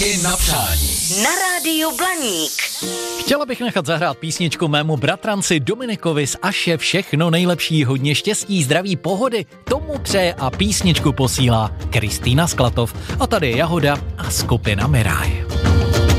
Písničky na přání. Na rádiu Blaník. Chtěla bych nechat zahrát písničku mému bratranci Dominikovi z Aše. Všechno nejlepší, hodně štěstí, zdraví, pohody. Tomu přeje a písničku posílá Kristýna Sklatov. A tady je Jahoda a skupina Miraj.